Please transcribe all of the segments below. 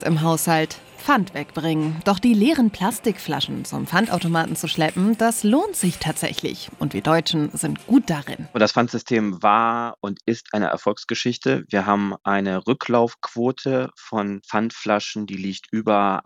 im Haushalt. Pfand wegbringen. Doch die leeren Plastikflaschen zum Pfandautomaten zu schleppen, das lohnt sich tatsächlich. Und wir Deutschen sind gut darin. Und das Pfandsystem war und ist eine Erfolgsgeschichte. Wir haben eine Rücklaufquote von Pfandflaschen, die liegt über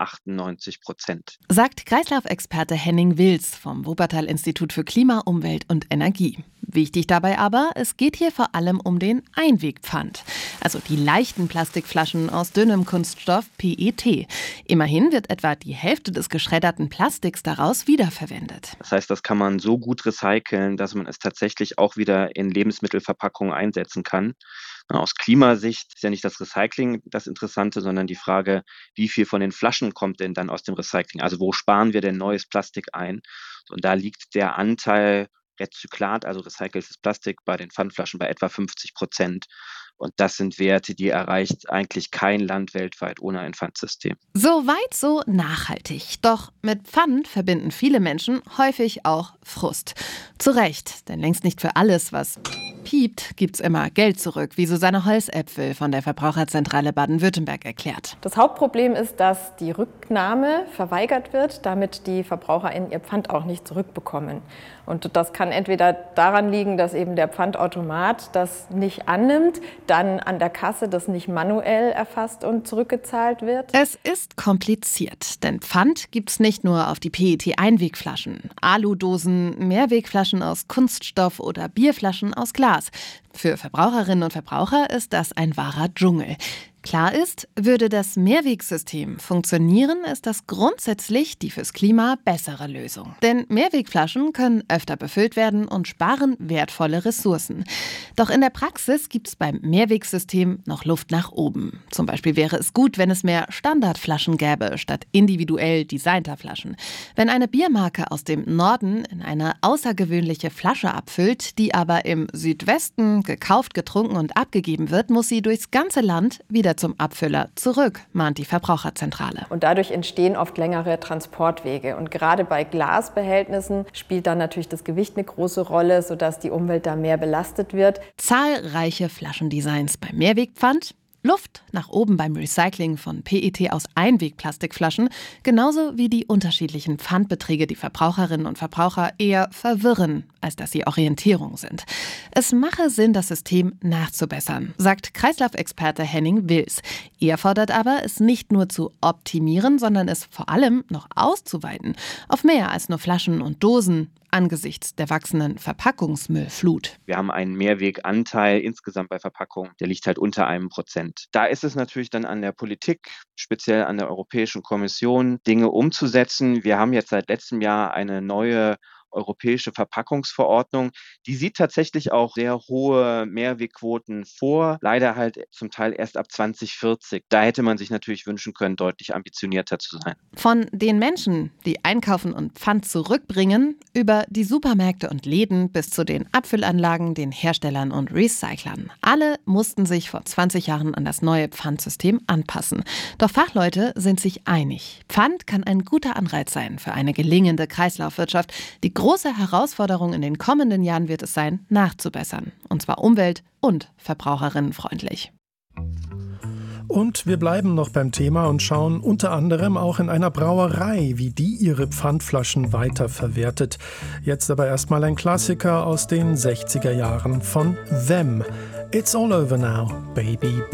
98%. Sagt Kreislaufexperte Henning Wills vom Wuppertal-Institut für Klima, Umwelt und Energie. Wichtig dabei aber, es geht hier vor allem um den Einwegpfand. Also die leichten Plastikflaschen aus dünnem Kunststoff PET. Immerhin wird etwa die Hälfte des geschredderten Plastiks daraus wiederverwendet. Das heißt, das kann man so gut recyceln, dass man es tatsächlich auch wieder in Lebensmittelverpackungen einsetzen kann. Aus Klimasicht ist ja nicht das Recycling das Interessante, sondern die Frage, wie viel von den Flaschen kommt denn dann aus dem Recycling? Also wo sparen wir denn neues Plastik ein? Und da liegt der Anteil Rezyklat, also recyceltes Plastik, bei den Pfandflaschen bei etwa 50%. Und das sind Werte, die erreicht eigentlich kein Land weltweit ohne ein Pfandsystem. So weit, so nachhaltig. Doch mit Pfand verbinden viele Menschen häufig auch Frust. Zu Recht, denn längst nicht für alles, was piept, gibt's immer Geld zurück, wie Susanne Holzäpfel von der Verbraucherzentrale Baden-Württemberg erklärt. Das Hauptproblem ist, dass die Rücknahme verweigert wird, damit die VerbraucherInnen ihr Pfand auch nicht zurückbekommen. Und das kann entweder daran liegen, dass eben der Pfandautomat das nicht annimmt, dann an der Kasse das nicht manuell erfasst und zurückgezahlt wird. Es ist kompliziert, denn Pfand gibt's nicht nur auf die PET-Einwegflaschen, Aludosen, Mehrwegflaschen aus Kunststoff oder Bierflaschen aus Glas. Für Verbraucherinnen und Verbraucher ist das ein wahrer Dschungel. Klar ist, würde das Mehrwegsystem funktionieren, ist das grundsätzlich die fürs Klima bessere Lösung. Denn Mehrwegflaschen können öfter befüllt werden und sparen wertvolle Ressourcen. Doch in der Praxis gibt es beim Mehrwegsystem noch Luft nach oben. Zum Beispiel wäre es gut, wenn es mehr Standardflaschen gäbe, statt individuell designter Flaschen. Wenn eine Biermarke aus dem Norden in eine außergewöhnliche Flasche abfüllt, die aber im Südwesten gekauft, getrunken und abgegeben wird, muss sie durchs ganze Land wieder zum Abfüller zurück, mahnt die Verbraucherzentrale. Und dadurch entstehen oft längere Transportwege. Und gerade bei Glasbehältnissen spielt dann natürlich das Gewicht eine große Rolle, sodass die Umwelt da mehr belastet wird. Zahlreiche Flaschendesigns beim Mehrwegpfand, Luft nach oben beim Recycling von PET aus Einwegplastikflaschen, genauso wie die unterschiedlichen Pfandbeträge die Verbraucherinnen und Verbraucher eher verwirren, als dass sie Orientierung sind. Es mache Sinn, das System nachzubessern, sagt Kreislaufexperte Henning Wills. Er fordert aber, es nicht nur zu optimieren, sondern es vor allem noch auszuweiten auf mehr als nur Flaschen und Dosen, angesichts der wachsenden Verpackungsmüllflut. Wir haben einen Mehrweganteil insgesamt bei Verpackungen, der liegt halt unter 1%. Da ist es natürlich dann an der Politik, speziell an der Europäischen Kommission, Dinge umzusetzen. Wir haben jetzt seit letztem Jahr eine neue europäische Verpackungsverordnung. Die sieht tatsächlich auch sehr hohe Mehrwegquoten vor, leider halt zum Teil erst ab 2040. Da hätte man sich natürlich wünschen können, deutlich ambitionierter zu sein. Von den Menschen, die einkaufen und Pfand zurückbringen, über die Supermärkte und Läden bis zu den Abfüllanlagen, den Herstellern und Recyclern. Alle mussten sich vor 20 Jahren an das neue Pfandsystem anpassen. Doch Fachleute sind sich einig. Pfand kann ein guter Anreiz sein für eine gelingende Kreislaufwirtschaft. Die große Herausforderung in den kommenden Jahren wird es sein, nachzubessern. Und zwar umwelt- und verbraucherinnenfreundlich. Und wir bleiben noch beim Thema und schauen unter anderem auch in einer Brauerei, wie die ihre Pfandflaschen weiterverwertet. Jetzt aber erstmal ein Klassiker aus den 60er Jahren von Them. It's all over now, baby blue.